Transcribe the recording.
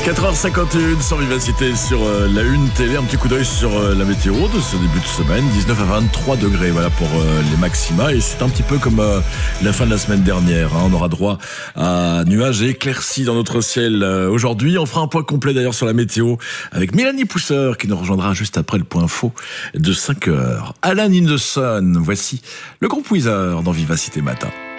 4h51 sur Vivacité sur la Une télé. Un petit coup d'œil sur la météo de ce début de semaine. 19 à 23 degrés, voilà pour les maxima. Et c'est un petit peu comme la fin de la semaine dernière. On aura droit à nuages et éclaircies dans notre ciel aujourd'hui. On fera un point complet d'ailleurs sur la météo avec Mélanie Pousseur qui nous rejoindra juste après le point faux de 5h. Alan in the Sun, voici le groupe Weezer dans Vivacité Matin.